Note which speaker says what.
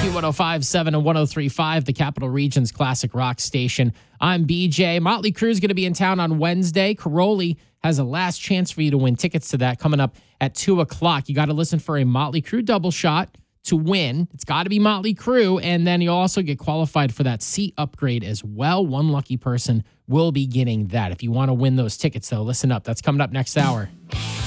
Speaker 1: Q105.7 and 103.5, the Capital Region's classic rock station. I'm BJ. Motley Crue is going to be in town on Wednesday. Caroli has a last chance for you to win tickets to that coming up at 2 o'clock. You got to listen for a Motley Crue double shot to win. It's got to be Motley Crue, and then you'll also get qualified for that seat upgrade as well. One lucky person will be getting that. If you want to win those tickets, though, listen up. That's coming up next hour.